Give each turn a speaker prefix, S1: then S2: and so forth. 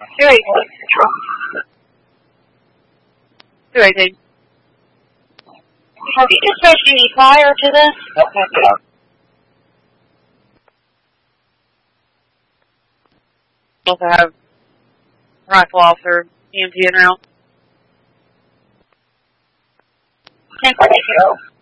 S1: 218. 218.
S2: Have you dispatched any prior to this?
S1: Also have rifle officer, EMT en route.
S2: 1040.